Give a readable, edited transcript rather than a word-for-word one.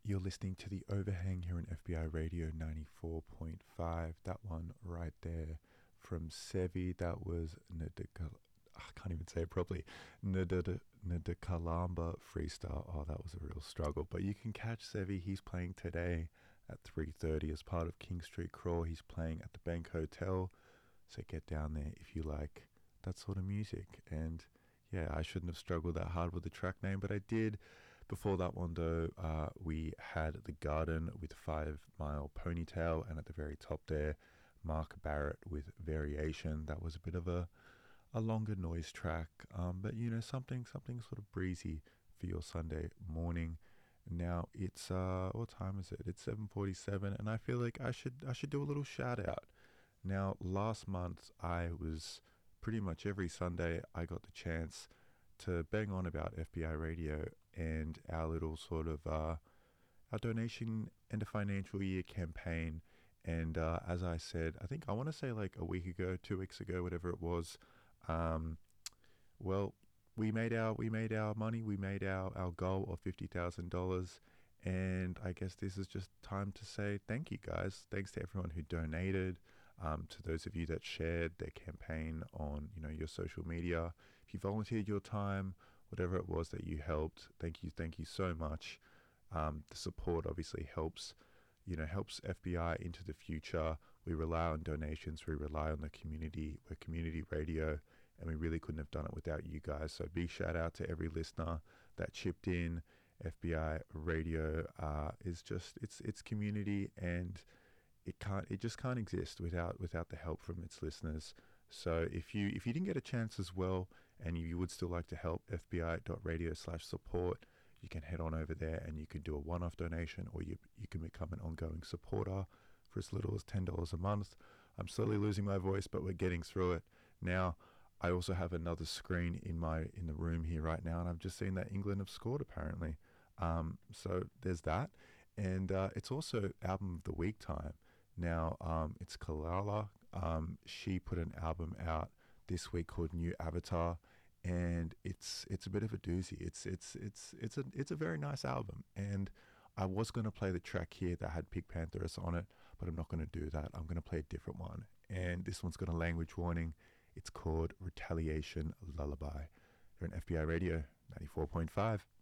You're listening to The Overhang here on FBI Radio 94.5. That one right there from Sevi, that was I can't even say it properly. Nadakalamba Freestyle. Oh, that was a real struggle. But you can catch Sevi. He's playing today at 3:30 as part of King Street Crawl. He's playing at the Bank Hotel. So get down there if you like that sort of music. And yeah, I shouldn't have struggled that hard with the track name, but I did. Before that one, though, we had The Garden with 5 Mile Ponytail, and at the very top there, Mark Barrett with Variation. That was a bit of a longer noise track, but you know, something sort of breezy for your Sunday morning. Now it's what time is it? It's 7:47, and I feel like I should do a little shout out. Now, last month I was pretty much every Sunday I got the chance to bang on about FBI Radio and our little sort of our donation and a financial year campaign. And as I said, I think I want to say like a week ago, 2 weeks ago, whatever it was. Well, we made our money. We made our goal of $50,000. And I guess this is just time to say thank you, guys. Thanks to everyone who donated, to those of you that shared their campaign on, you know, your social media. If you volunteered your time, whatever it was that you helped, thank you so much. The support obviously helps FBI into the future. We rely on donations. We rely on the community. We're community radio, and we really couldn't have done it without you guys. So big shout out to every listener that chipped in. FBI Radio is just it's community, and it just can't exist without the help from its listeners. So if you didn't get a chance as well, and you would still like to help, fbi.radio/support, you can head on over there and you can do a one-off donation, or you can become an ongoing supporter for as little as $10 a month. I'm slowly losing my voice, but we're getting through it. Now, I also have another screen in the room here right now, and I've just seen that England have scored apparently. So there's that, and it's also album of the week time. Now, it's Kalala. She put an album out this week called New Avatar, and it's a bit of a doozy. It's a very nice album, and I was going to play the track here that had Pink Pantheress on it, but I'm not going to do that. I'm going to play a different one, and this one's got a language warning. It's called Retaliation Lullaby. You're on FBI Radio 94.5.